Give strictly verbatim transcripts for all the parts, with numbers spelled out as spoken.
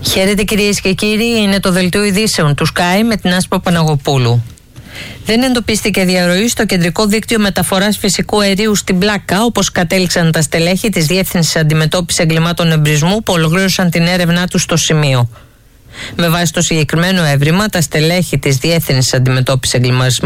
Χαίρετε κυρίες και κύριοι, είναι το δελτίο ειδήσεων του Sky με την Άσπρο Παναγοπούλου. Δεν εντοπίστηκε διαρροή στο κεντρικό δίκτυο μεταφοράς φυσικού αερίου στην Πλάκα, όπως κατέληξαν τα στελέχη της Διεύθυνσης Αντιμετώπισης Εγκλημάτων Εμπρισμού που ολοκλήρωσαν την έρευνά τους στο σημείο. Με βάση το συγκεκριμένο έβριμα, τα στελέχη της Διεύθυνσης Αντιμετώπισης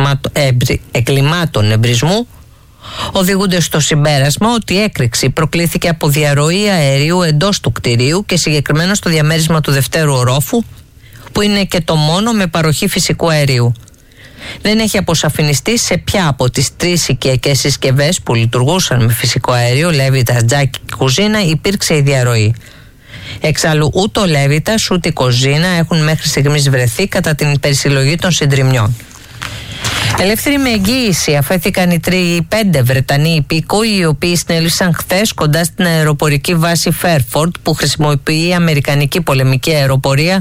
Εγκλημάτων Εμπρισμού οδηγούνται στο συμπέρασμα ότι η έκρηξη προκλήθηκε από διαρροή αερίου εντός του κτηρίου και συγκεκριμένα στο διαμέρισμα του δευτέρου ορόφου, που είναι και το μόνο με παροχή φυσικού αερίου. Δεν έχει αποσαφινιστεί σε ποια από τις τρεις οικιακές συσκευές που λειτουργούσαν με φυσικό αέριο, Λέβητα, τζάκι και κουζίνα, υπήρξε η διαρροή. Εξάλλου, ούτε ο Λέβητας ούτε η κουζίνα έχουν μέχρι στιγμής βρεθεί κατά την περισυλλογή των συντριμιών. Ελεύθεροι με εγγύηση αφέθηκαν οι τρεις πέντε Βρετανοί υπήκοοι, οι οποίοι συνέλησαν χθες κοντά στην αεροπορική βάση Φέρφορντ που χρησιμοποιεί η Αμερικανική πολεμική αεροπορία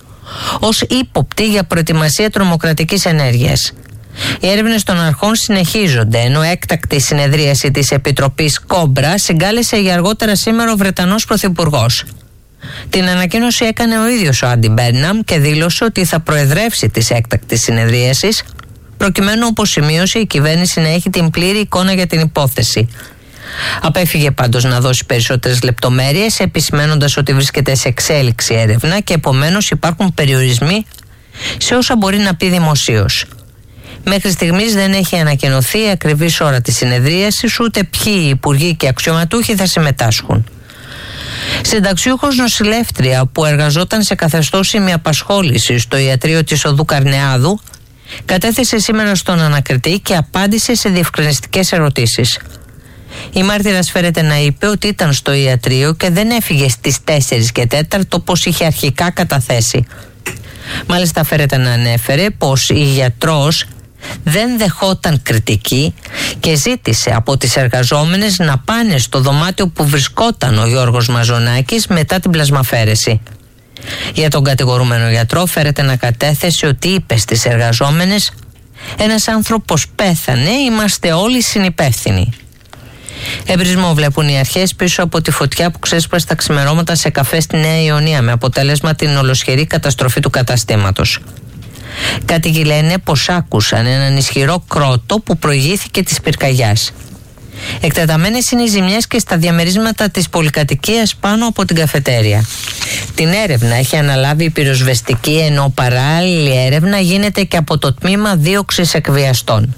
ως ύποπτη για προετοιμασία τρομοκρατικής ενέργειας. Οι έρευνες των αρχών συνεχίζονται, ενώ έκτακτη συνεδρίαση της Επιτροπής Κόμπρα συγκάλεσε για αργότερα σήμερα ο Βρετανός Πρωθυπουργός. Την ανακοίνωση έκανε ο ίδιος ο Άντι Μπέρναμ και δήλωσε ότι θα προεδρεύσει της έκτακτης συνεδρίασης, προκειμένου, όπως σημείωσε, η κυβέρνηση να έχει την πλήρη εικόνα για την υπόθεση. Απέφυγε πάντως να δώσει περισσότερες λεπτομέρειες, επισημένοντας ότι βρίσκεται σε εξέλιξη έρευνα και επομένως υπάρχουν περιορισμοί σε όσα μπορεί να πει δημοσίως. Μέχρι στιγμής δεν έχει ανακοινωθεί η ακριβής ώρα της συνεδρίασης, ούτε ποιοι υπουργοί και αξιωματούχοι θα συμμετάσχουν. Συνταξιούχος νοσηλεύτρια που εργαζόταν σε καθεστώς ημιαπασχόληση στο ιατρείο της Οδού Καρνεάδου κατέθεσε σήμερα στον ανακριτή και απάντησε σε διευκρινιστικές ερωτήσεις. Η μάρτυρας φέρεται να είπε ότι ήταν στο ιατρείο και δεν έφυγε στις τέσσερις και τέσσερα όπως είχε αρχικά καταθέσει. Μάλιστα φέρεται να ανέφερε πως η γιατρός δεν δεχόταν κριτική και ζήτησε από τις εργαζόμενες να πάνε στο δωμάτιο που βρισκόταν ο Γιώργος Μαζονάκης μετά την πλασμαφέρεση. Για τον κατηγορούμενο γιατρό φέρεται να κατέθεσε ότι είπε στις εργαζόμενες «Ένας άνθρωπος πέθανε, είμαστε όλοι συνυπεύθυνοι». Εμπρισμό βλέπουν οι αρχές πίσω από τη φωτιά που ξέσπασε τα ξημερώματα σε καφέ στη Νέα Ιωνία, με αποτέλεσμα την ολοσχερή καταστροφή του καταστήματος. Κάτοικοι λένε πως άκουσαν έναν ισχυρό κρότο που προηγήθηκε της πυρκαγιάς. Εκτεταμένες είναι οι ζημιές και στα διαμερίσματα της πολυκατοικίας πάνω από την καφετέρια. Την έρευνα έχει αναλάβει η πυροσβεστική, ενώ παράλληλη έρευνα γίνεται και από το τμήμα δίωξης εκβιαστών.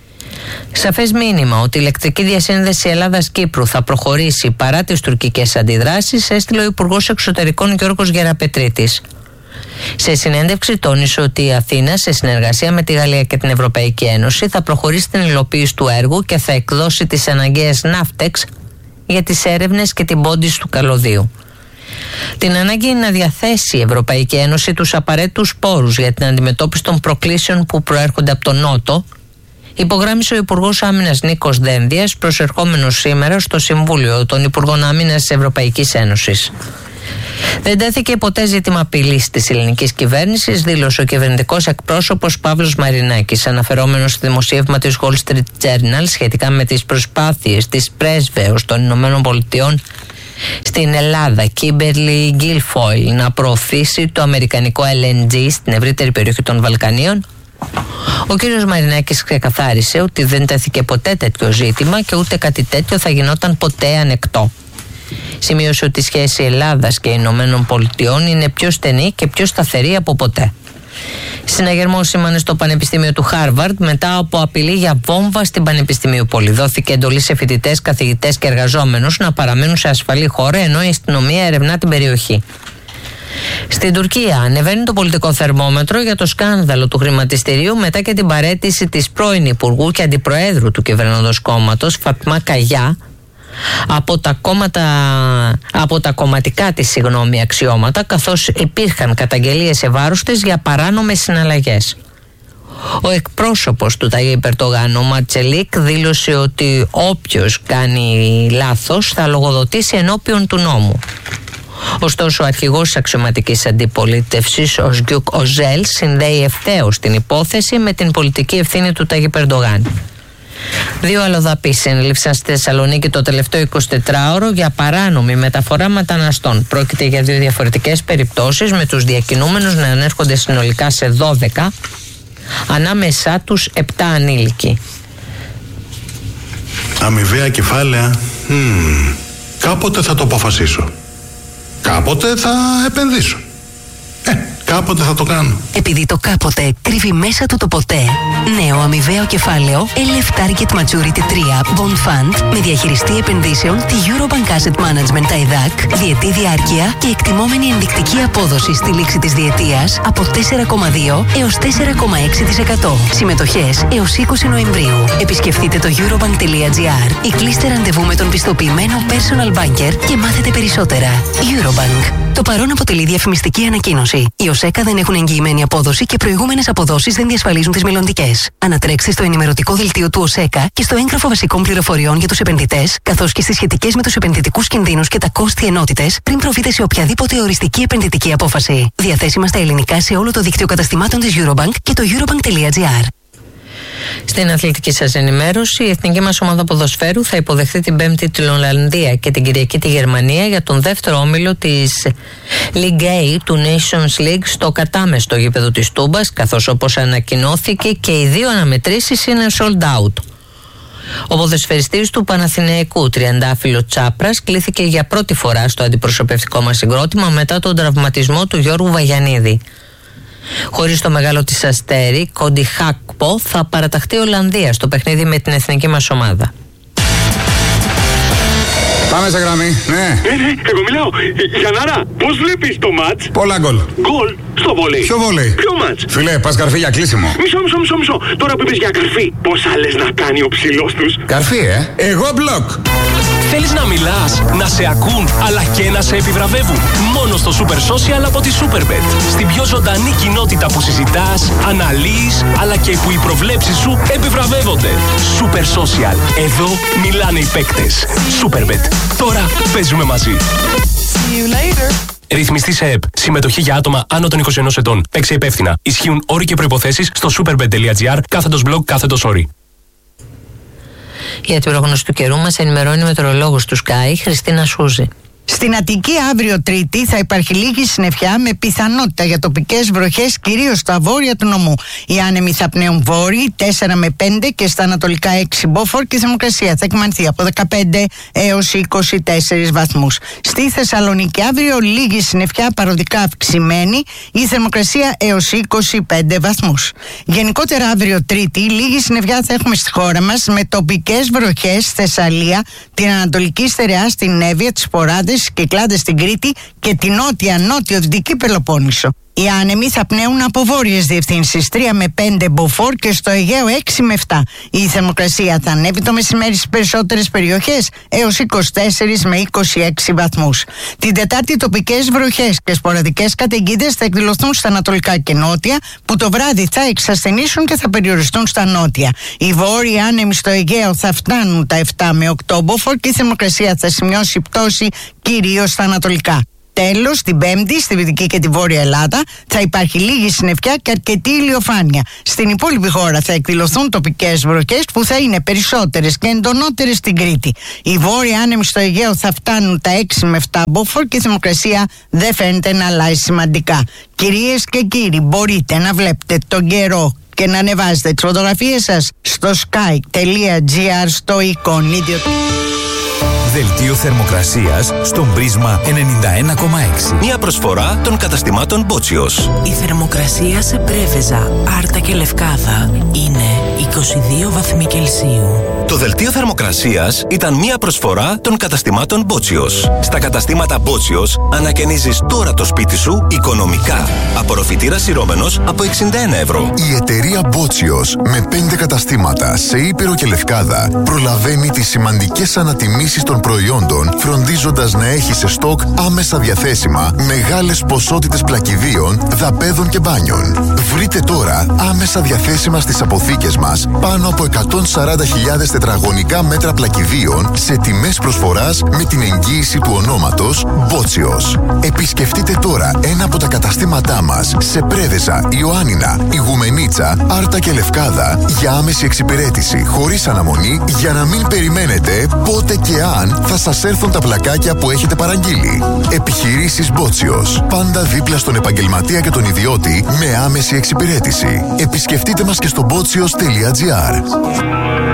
Σαφές μήνυμα ότι η ηλεκτρική διασύνδεση Ελλάδας-Κύπρου θα προχωρήσει παρά τις τουρκικές αντιδράσεις έστειλε ο Υπουργός Εξωτερικών Γιώργος Γεραπετρίτης. Σε συνέντευξη τόνισε ότι η Αθήνα, σε συνεργασία με τη Γαλλία και την Ευρωπαϊκή Ένωση, θα προχωρήσει στην υλοποίηση του έργου και θα εκδώσει τις αναγκαίες ναύτεξ για τις έρευνες και την πόντιση του καλωδίου. Την ανάγκη να διαθέσει η Ευρωπαϊκή Ένωση τους απαραίτητους πόρους για την αντιμετώπιση των προκλήσεων που προέρχονται από τον Νότο, υπογράμμισε ο Υπουργός Άμυνας Νίκος Δένδιας, προσερχόμενος σήμερα στο Συμβούλιο των Υπουργών Άμυνας της Ευρωπαϊκής Ένωσης. Δεν τέθηκε ποτέ ζήτημα απειλής της ελληνικής κυβέρνησης, δήλωσε ο κυβερνητικός εκπρόσωπος Παύλος Μαρινάκης, αναφερόμενος στο δημοσίευμα της Wall Street Journal σχετικά με τις προσπάθειες της πρέσβεως των Ηνωμένων Πολιτειών στην Ελλάδα, Κίμπερλι Γκίλφοιλ, να προωθήσει το αμερικανικό ελ εν τζι στην ευρύτερη περιοχή των Βαλκανίων. Ο κύριος Μαρινάκης ξεκαθάρισε ότι δεν τέθηκε ποτέ τέτοιο ζήτημα και ούτε κάτι τέτοιο θα γινόταν ποτέ ανεκτό. Σημείωσε ότι η σχέση Ελλάδας και Ηνωμένων Πολιτειών είναι πιο στενή και πιο σταθερή από ποτέ. Συναγερμό σήμανε στο Πανεπιστήμιο του Χάρβαρντ μετά από απειλή για βόμβα στην Πανεπιστημιούπολη. Δόθηκε εντολή σε φοιτητές, καθηγητές και εργαζόμενους να παραμείνουν σε ασφαλή χώρα, ενώ η αστυνομία ερευνά την περιοχή. Στην Τουρκία ανεβαίνει το πολιτικό θερμόμετρο για το σκάνδαλο του χρηματιστηρίου μετά και την παραίτηση της πρώην Υπουργού και Αντιπροέδρου του κυβερνώντος κόμματος, Φατμά Καγιά, από τα, κόμματα, από τα κομματικά της συγγνώμη αξιώματα, καθώς υπήρχαν καταγγελίες σε βάρος της για παράνομες συναλλαγές. Ο εκπρόσωπος του Ταγίπ Ερντογάν, ο Ματσελίκ, δήλωσε ότι όποιος κάνει λάθος θα λογοδοτήσει ενώπιον του νόμου. Ωστόσο, ο αρχηγός της αξιωματικής αντιπολίτευσης, ο Σγκιούκ Οζέλ, συνδέει ευθέως την υπόθεση με την πολιτική ευθύνη του Ταγίπ Ερντογάν. Δύο αλλοδαποί συνελήφθησαν στη Θεσσαλονίκη το τελευταίο εικοσιτετράωρο για παράνομη μεταφορά μεταναστών. Πρόκειται για δύο διαφορετικές περιπτώσεις, με τους διακινούμενους να ανέρχονται συνολικά σε δώδεκα, ανάμεσά τους επτά ανήλικοι. Αμοιβαία κεφάλαια. Hmm. Κάποτε θα το αποφασίσω. Κάποτε θα επενδύσω. Ε, κάποτε θα το κάνω. Επειδή το κάποτε κρύβει μέσα του το ποτέ. Νέο αμοιβαίο κεφάλαιο L F Target Maturity τρία Bond Fund με διαχειριστή επενδύσεων τη Eurobank Asset Management άι δι έι σι, διετή διάρκεια και εκτιμόμενη ενδεικτική απόδοση στη λήξη της διετίας από τέσσερα κόμμα δύο έως τέσσερα κόμμα έξι τοις εκατό. Συμμετοχές έως είκοσι Νοεμβρίου. Επισκεφτείτε το eurobank.gr ή κλείστε ραντεβού με τον πιστοποιημένο personal banker και μάθετε περισσότερα. Eurobank. Το παρόν αποτελεί διαφημιστική ανακοίνωση. Οι ΟΣΕΚΑ δεν έχουν εγγυημένη απόδοση και προηγούμενες αποδόσεις δεν διασφαλίζουν τις μελλοντικές. Ανατρέξτε στο ενημερωτικό δελτίο του ΟΣΕΚΑ και στο έγγραφο βασικών πληροφοριών για τους επενδυτές, καθώς και στις σχετικές με τους επενδυτικούς κινδύνους και τα κόστη ενότητες, πριν προβείτε σε οποιαδήποτε οριστική επενδυτική απόφαση. Διαθέσιμα στα ελληνικά σε όλο το δίκτυο καταστημάτων της Eurobank και το eurobank.gr. Στην αθλητική σας ενημέρωση, η εθνική μας ομάδα ποδοσφαίρου θα υποδεχθεί την Πέμπτη την Ολλανδία και την Κυριακή τη Γερμανία για τον δεύτερο όμιλο της League A του Nations League στο κατάμεστο γήπεδο της Τούμπας, καθώς όπως ανακοινώθηκε και οι δύο αναμετρήσεις είναι sold out. Ο ποδοσφαιριστής του Παναθηναϊκού, Τριαντάφυλλο Τσάπρας, κλήθηκε για πρώτη φορά στο αντιπροσωπευτικό μας συγκρότημα μετά τον τραυματισμό του Γιώργου Βαγιανίδη. Χωρίς το μεγάλο της αστέρι, Κόντι Χάκπο θα παραταχθεί Ολλανδία στο παιχνίδι με την εθνική μας ομάδα. Πάμε σε γραμμή, ναι. Ναι, ναι, εγώ μιλάω. Γιαννάρα, πώς βλέπεις το μάτς? Πολλά γκολ. Γκολ στο βόλεϊ. Ποιο βόλεϊ? Ποιο μάτς? Φιλέ, πας καρφί για κλείσιμο. Μισό, μισό, μισό, μισό. Τώρα που είπες για καρφί, πόσα λες να κάνει ο ψηλός τους? Καρφί, ε. Εγώ μπλοκ. Θέλεις να μιλάς, να σε ακούν, αλλά και να σε επιβραβεύουν? Μόνο στο Super Social από τη Superbet. Στην πιο ζωντανή κοινότητα που συζητάς, αναλύεις, αλλά και που οι προβλέψεις σου επιβραβεύονται. Super Social. Εδώ μιλάνε οι παίκτες. Superbet. Τώρα παίζουμε μαζί. See you later. Ρυθμιστή σε ΕΠ. Συμμετοχή για άτομα άνω των είκοσι ενός ετών. Παίξε υπεύθυνα. Ισχύουν όροι και προϋποθέσεις στο superbet.gr κάθετος blog κάθετος όροι. Για την πρόγνωση του καιρού μας ενημερώνει η μετεωρολόγος του Sky, Χριστίνα Σούζη. Στην Αττική αύριο Τρίτη θα υπάρχει λίγη συννεφιά με πιθανότητα για τοπικές βροχές κυρίως στα βόρεια του νομού. Οι άνεμοι θα πνέουν βόρειοι τέσσερα με πέντε και στα ανατολικά έξι μποφόρ και η θερμοκρασία θα εκμανθεί από δεκαπέντε έως είκοσι τέσσερις βαθμούς. Στη Θεσσαλονίκη αύριο λίγη συννεφιά παροδικά αυξημένη, η θερμοκρασία έως είκοσι πέντε βαθμούς. Γενικότερα αύριο Τρίτη λίγη συννεφιά θα έχουμε στη χώρα μας με τοπικές βροχές στη Θεσσαλία, την Ανατολική Στερεά, στην Εύβοια, τις Ποράδες, Κυκλάδες στην Κρήτη και την νότια-νότιο-δυτική Πελοπόννησο. Οι άνεμοι θα πνέουν από βόρειες διευθύνσεις τρία με πέντε μποφόρ και στο Αιγαίο έξι με επτά. Η θερμοκρασία θα ανέβει το μεσημέρι στις περισσότερες περιοχές έως είκοσι τέσσερα με είκοσι έξι βαθμούς. Την Τετάρτη τοπικές βροχές και σποραδικές καταιγίδες θα εκδηλωθούν στα ανατολικά και νότια, που το βράδυ θα εξασθενήσουν και θα περιοριστούν στα νότια. Οι βόρειοι άνεμοι στο Αιγαίο θα φτάνουν τα επτά με οκτώ μποφόρ και η θερμοκρασία θα σημειώσει πτώση κυρίως στα ανατολικά. Τέλος, την Πέμπτη, στη Δυτική και τη Βόρεια Ελλάδα θα υπάρχει λίγη συννεφιά και αρκετή ηλιοφάνεια. Στην υπόλοιπη χώρα θα εκδηλωθούν τοπικές βροχές που θα είναι περισσότερες και εντονότερες στην Κρήτη. Οι βόρειοι άνεμοι στο Αιγαίο θα φτάνουν τα έξι με επτά μποφόρ και η θερμοκρασία δεν φαίνεται να αλλάζει σημαντικά. Κυρίες και κύριοι, μπορείτε να βλέπετε τον καιρό και να ανεβάζετε τις φωτογραφίες σας στο sky.gr στο εικονίδιο. Δελτίο θερμοκρασίας στον Πρίσμα ενενήντα ένα κόμμα έξι. Μια προσφορά των καταστημάτων Μπότσιος. Η θερμοκρασία σε Πρέβεζα, Άρτα και Λευκάδα είναι είκοσι δύο βαθμοί Κελσίου. Το δελτίο θερμοκρασίας ήταν μια προσφορά των καταστημάτων Μπότσιος. Στα καταστήματα Μπότσιος ανακαινίζεις τώρα το σπίτι σου οικονομικά. Απορροφητήρας σειρώμενος από εξήντα ένα ευρώ. Η εταιρεία Μπότσιος με πέντε καταστήματα σε Ήπειρο και Λευκάδα προλαβαίνει τις σημαντικές ανατιμήσεις των προϊόντων, φροντίζοντας να έχει σε στόκ άμεσα διαθέσιμα μεγάλες ποσότητες πλακιδίων, δαπέδων και μπάνιων. Βρείτε τώρα άμεσα διαθέσιμα στις αποθήκες μας πάνω από εκατόν σαράντα χιλιάδες τετραγωνικά μέτρα πλακιδίων σε τιμές προσφοράς με την εγγύηση του ονόματος Μπότσιος. Επισκεφτείτε τώρα ένα από τα καταστήματά μας σε Πρέδεζα, Ιωάννινα, Ιγουμενίτσα, Άρτα και Λευκάδα για άμεση εξυπηρέτηση χωρίς αναμονή, για να μην περιμένετε πότε και αν θα σας έρθουν τα πλακάκια που έχετε παραγγείλει. Επιχειρήσεις Μπότσιος. Πάντα δίπλα στον επαγγελματία και τον ιδιώτη με άμεση εξυπηρέτηση. Επισκεφτείτε μας και στο μπότσιος τελεία τζι άρ.